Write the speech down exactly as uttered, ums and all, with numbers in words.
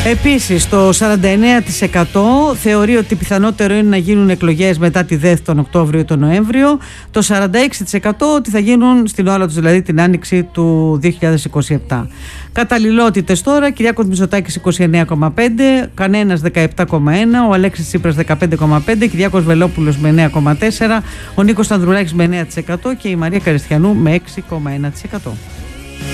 Επίσης, το σαράντα εννέα τοις εκατό θεωρεί ότι πιθανότερο είναι να γίνουν εκλογές μετά τη ΔΕΘ τον Οκτώβριο ή τον Νοέμβριο. Το σαράντα έξι τοις εκατό ότι θα γίνουν στην ώρα τους, δηλαδή την άνοιξη του δύο χιλιάδες είκοσι επτά. Καταλληλότητες τώρα: Κυριάκος Μητσοτάκης είκοσι εννέα κόμμα πέντε, κανένας δεκαεπτά κόμμα ένα, ο Αλέξης Τσίπρας δεκαπέντε κόμμα πέντε, Κυριάκος Βελόπουλος με εννέα κόμμα τέσσερα, ο Νίκος Ανδρουλάκης με εννέα τοις εκατό και η Μαρία Καριστιανού με έξι κόμμα ένα τοις εκατό.